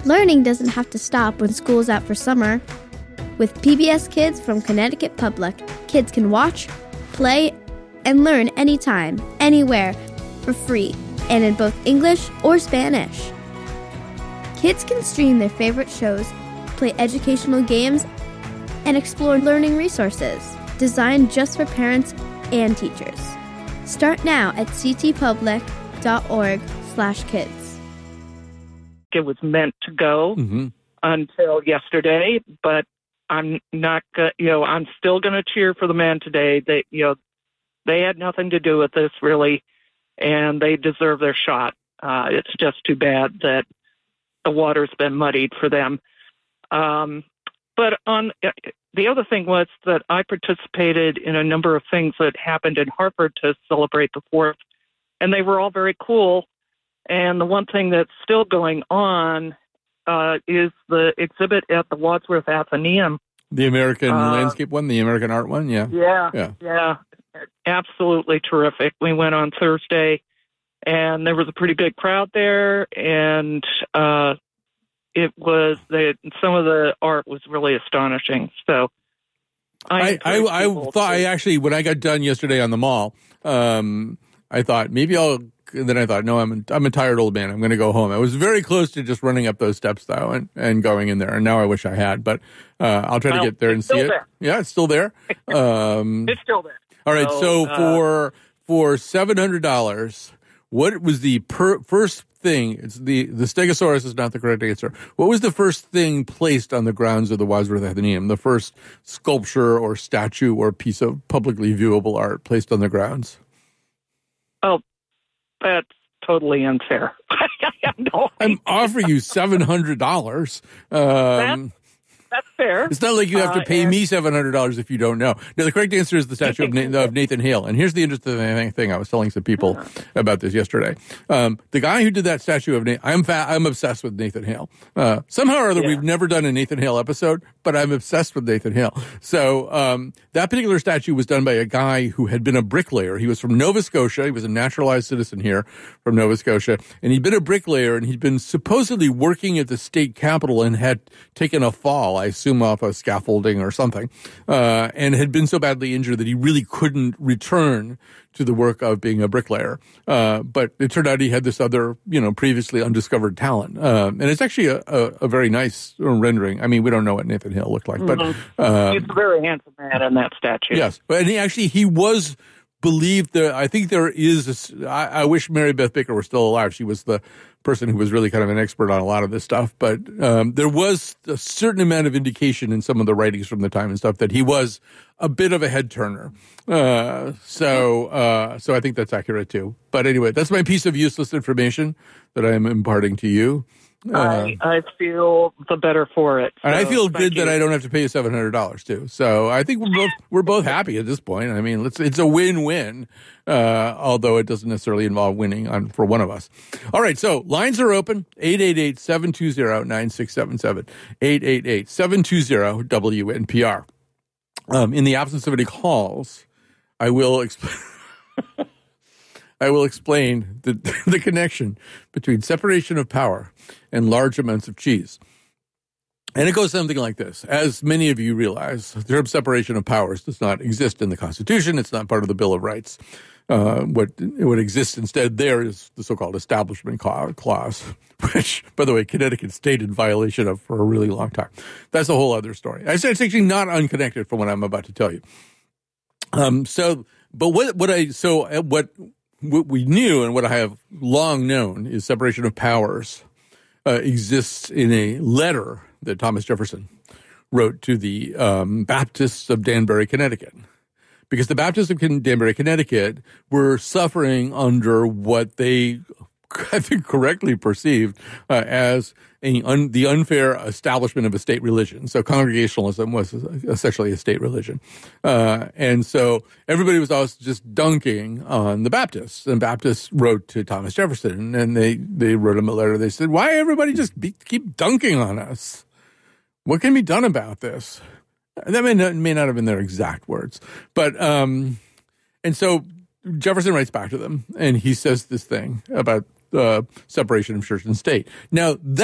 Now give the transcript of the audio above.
Learning doesn't have to stop when school's out for summer. With PBS Kids from Connecticut Public, kids can watch, play, and learn anytime, anywhere, for free, and in both English or Spanish. Kids can stream their favorite shows, play educational games, and explore learning resources designed just for parents and teachers. Start now at ctpublic.org/kids. It was meant to go until yesterday, but I'm not I'm still going to cheer for the man today. They had nothing to do with this really, and they deserve their shot. It's just too bad that the water's been muddied for them. But on the other thing was that I participated in a number of things that happened in Hartford to celebrate the 4th, and they were all very cool. And the one thing that's still going on is the exhibit at the Wadsworth Atheneum. The American landscape one, the American art one, yeah. Yeah. Absolutely terrific. We went on Thursday, and there was a pretty big crowd there, and it was some of the art was really astonishing. So I thought when I got done yesterday on the mall, I thought maybe then I thought, no, I'm a tired old man. I'm going to go home. I was very close to just running up those steps, though, and going in there. And now I wish I had, but I'll try to get there and see it. There. Yeah, it's still there. It's still there. All right. So for $700, what was the first thing? It's the Stegosaurus is not the correct answer. What was the first thing placed on the grounds of the Wadsworth Atheneum? The first sculpture or statue or piece of publicly viewable art placed on the grounds? Oh, that's totally unfair. I'm offering you $700. That's fair. It's not like you have to pay me $700 if you don't know. No, the correct answer is the statue of Nathan Hale. And here's the interesting thing. I was telling some people about this yesterday. The guy who did that statue of Nathan, I'm obsessed with Nathan Hale. Somehow or other, we've never done a Nathan Hale episode, but I'm obsessed with Nathan Hale. So that particular statue was done by a guy who had been a bricklayer. He was from Nova Scotia. He was a naturalized citizen here from Nova Scotia. And he'd been a bricklayer, and he'd been supposedly working at the state capitol and had taken a fall, I assume off a scaffolding or something, and had been so badly injured that he really couldn't return to the work of being a bricklayer. But it turned out he had this other, previously undiscovered talent. And it's actually a very nice rendering. I mean, we don't know what Nathan Hale looked like, but he's a very handsome man in that statue. Yes, and he was believed that I think there is. I wish Mary Beth Baker were still alive. She was the person who was really kind of an expert on a lot of this stuff. But there was a certain amount of indication in some of the writings from the time and stuff that he was a bit of a head turner. So I think that's accurate too. But anyway, that's my piece of useless information that I am imparting to you. I feel the better for it. So, and I feel good that I don't have to pay you $700 too. So I think we're both happy at this point. I mean, it's a win-win, although it doesn't necessarily involve winning for one of us. All right, so lines are open, 888-720-9677, 888-720-WNPR. In the absence of any calls, I will explain the connection between separation of power and large amounts of cheese. And it goes something like this. As many of you realize, the term separation of powers does not exist in the Constitution. It's not part of the Bill of Rights. What exists instead there is the so-called Establishment Clause, which, by the way, Connecticut stayed in violation of for a really long time. That's a whole other story. I said it's actually not unconnected from what I'm about to tell you. What we knew and what I have long known is separation of powers exists in a letter that Thomas Jefferson wrote to the Baptists of Danbury, Connecticut. Because the Baptists of Danbury, Connecticut were suffering under what they, I think, correctly perceived as the unfair establishment of a state religion. So Congregationalism was essentially a state religion. And so everybody was always just dunking on the Baptists. And Baptists wrote to Thomas Jefferson, and they wrote him a letter. They said, why everybody just keep dunking on us? What can be done about this? That may not have been their exact words. But and so Jefferson writes back to them, and he says this thing about separation of church and state. Now,